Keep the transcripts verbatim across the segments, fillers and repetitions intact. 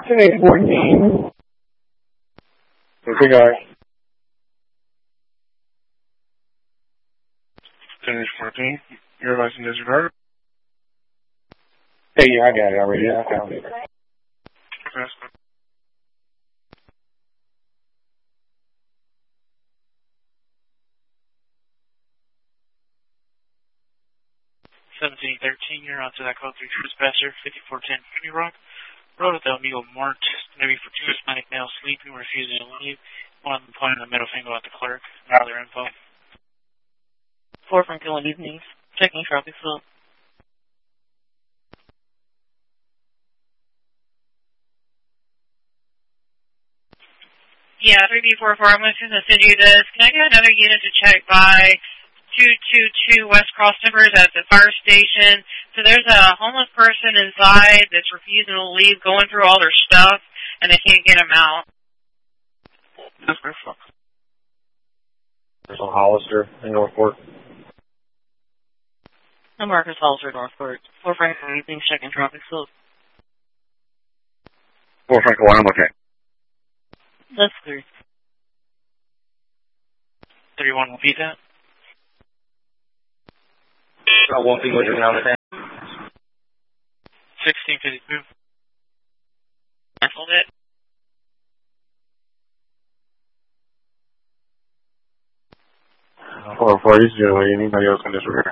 Hey, fourteen. Okay, guys. Finish fourteen. Your license disregarded. Hey, yeah, I got it already. I found it. Okay. seventeen thirteen, you're on to that code three trespasser, fifty-four ten Pony Rock. Road without amigo marked. Maybe for two Hispanic males sleeping, refusing to leave. One of them pointing the middle finger at the clerk. Now their info. Four from Killing Evenings. Checking traffic flow. Yeah, three B four four, I'm going to send you this. Can I get another unit to check by two two two West Cross Timbers at the fire station? So there's a homeless person inside that's refusing to leave, going through all their stuff, and they can't get him out. That's very fuck. There's a Hollister in Northport. I'm Marcus Hollister, Northport. Four Frank Killing Evenings. Checking traffic flow. Four Frank one, I'm okay. That's clear. thirty-one will beat that. I won't be looking down the town. sixteen fifty-two. Hold it. Four four, he's doing anybody else can disregard.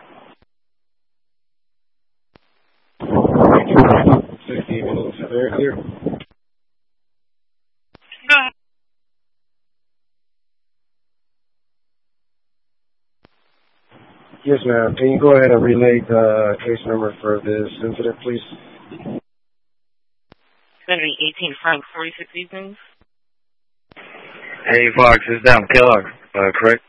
Sixteen minutes. Very clear. No. Yes, ma'am. Can you go ahead and relay the case number for this incident, please? It's going to be eighteen Frank, forty-six Evenings. Hey, Fox, this is down Kellogg, uh, correct?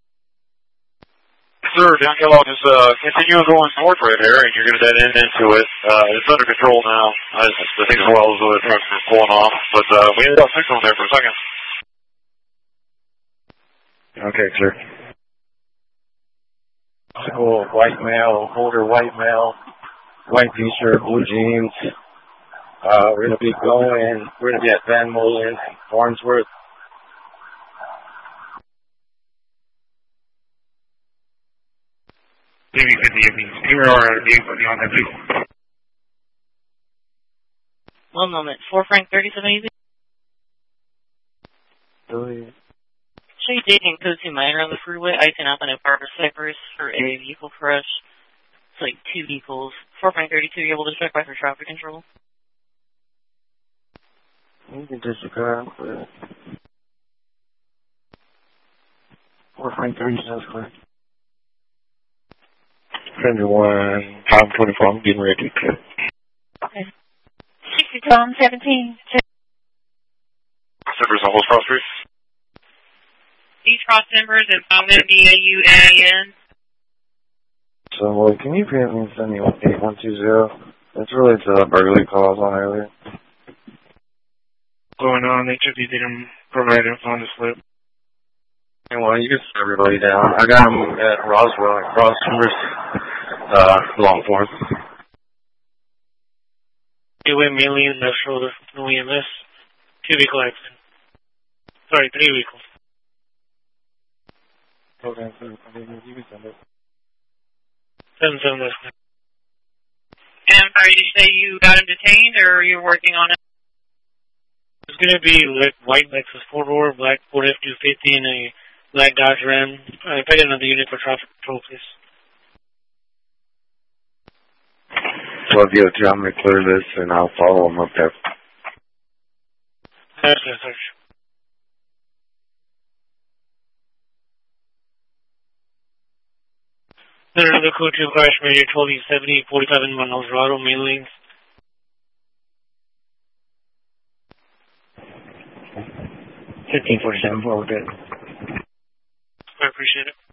Sir, down Kellogg is uh, continuing going north right there, and you're going to dead end into it. Uh, it's under control now. I, I think as well as the trucks are pulling off, but uh, we ended up signal there for a second. Okay, sir. Cool, white male, older white male, white t-shirt, blue jeans. Uh, we're going to be going, we're going to be at Van Molen, Farnsworth. Maybe fifty evenings. You were already on that too. One moment. Four Frank, thirty-seven Evenings. Oh, yeah. Show you dating code two minor on the freeway. Icing up on a Barbara Cypress for a vehicle crush. It's like two vehicles. Four Frank, thirty-two. You able to check by for traffic control? You can disregard. Four Frank, thirty-seven, correct. One, Tom twenty-four, I'm getting ready. Okay. sixty Tom, seventeen. Timbers on West Cross Street. East Cross Timbers and I'm going to be A U A N. So, uh, can you print me and send me eight one two zero? It's really to the burglary calls on earlier. Going on, they took you didn't provide info on the slip. Hey, well, you can set everybody down. I got them at Roswell at Cross Timbers, uh, long form. Two-way mainly in the shoulder, no E M S. Two vehicle accident. Sorry, three vehicles. Okay, so you can send it. Seven seven less. And sorry, did you say you got him detained or you're working on it? It's going to be like white Lexus four-door, black Ford F two fifty, and a black Dodge Ram. Uh, if I get another unit for traffic control, please. twelve oh two, I'm going to clear this and I'll follow them up there. That's a search. Then another code two crash radio twelve E seventy, forty-five in Mount Eldorado, main lanes. fifteen forty-seven, forward good. I appreciate it.